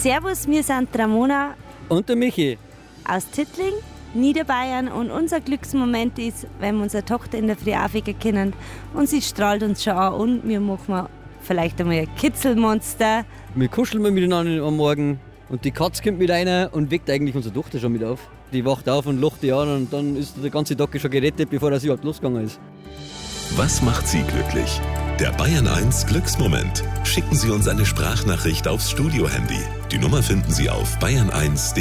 Servus, wir sind Ramona und der Michi aus Tittling, Niederbayern, und unser Glücksmoment ist, wenn wir unsere Tochter in der Früh aufwecken können und sie strahlt uns schon an und wir machen vielleicht einmal ein Kitzelmonster. Wir kuscheln mal miteinander am Morgen und die Katze kommt mit rein und weckt eigentlich unsere Tochter schon mit auf. Die wacht auf und lacht die an und dann ist der ganze Tag schon gerettet, bevor das überhaupt losgegangen ist. Was macht Sie glücklich? Der Bayern 1 Glücksmoment. Schicken Sie uns eine Sprachnachricht aufs Studio-Handy. Die Nummer finden Sie auf bayern1.de.